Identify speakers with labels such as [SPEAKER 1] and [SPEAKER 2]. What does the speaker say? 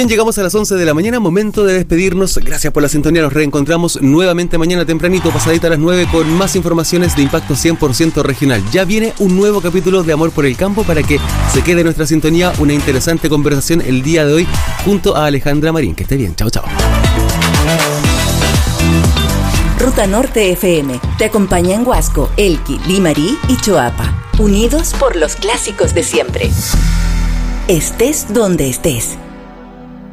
[SPEAKER 1] Bien, llegamos a las 11 de la mañana, momento de despedirnos. Gracias por la sintonía, nos reencontramos nuevamente mañana tempranito, pasadita a las 9, con más informaciones de impacto 100% regional. Ya viene un nuevo capítulo de Amor por el Campo para que se quede en nuestra sintonía. Una interesante conversación el día de hoy junto a Alejandra Marín. Que esté bien, chao, chao.
[SPEAKER 2] Ruta Norte FM te acompaña en Huasco, Elqui, Limarí y Choapa. Unidos por los clásicos de siempre. Estés donde estés.